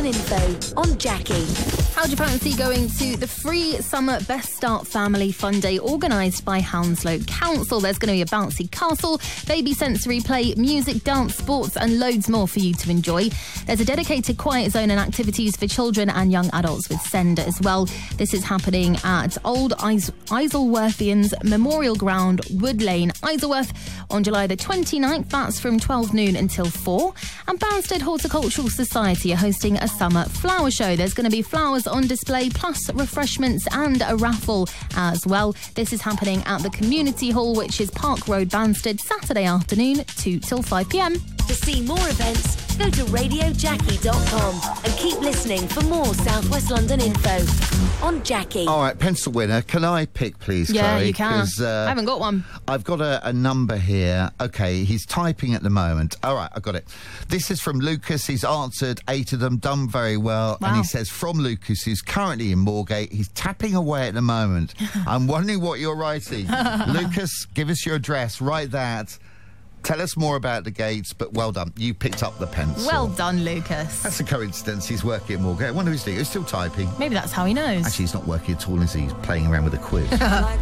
Info on Jackie. How do you fancy going to the free summer Best Start Family Fun Day organised by Hounslow Council? There's going to be a bouncy castle, baby sensory play, music, dance, sports and loads more for you to enjoy. There's a dedicated quiet zone and activities for children and young adults with SEND as well. This is happening at Old Isleworthians Memorial Ground, Wood Lane, Isleworth on July the 29th. That's from 12 noon until 4. And Banstead Horticultural Society are hosting a summer flower show. There's going to be flowers on display, plus refreshments and a raffle as well. This is happening at the Community Hall, which is Park Road, Banstead, Saturday afternoon, 2 till 5 p.m. To see more events, go to radiojackie.com and keep listening for more South West London info on Jackie. All right, pencil winner. Can I pick, please, Yeah, Chloe? you can. 'Cause, I haven't got one. I've got a number here. OK, he's typing at the moment. All right, I've got it. This is from Lucas. He's answered 8 of them, done very well. Wow. And he says, from Lucas, who's currently in Moorgate. He's tapping away at the moment. I'm wondering what you're writing. Lucas, give us your address. Write that. Tell us more about the gates, but well done. You picked up the pencil. Well done, Lucas. That's a coincidence. He's working at Moorgate. I wonder who's doing. He's still typing. Maybe that's how he knows. Actually, he's not working at all, is he? He's playing around with a quiz.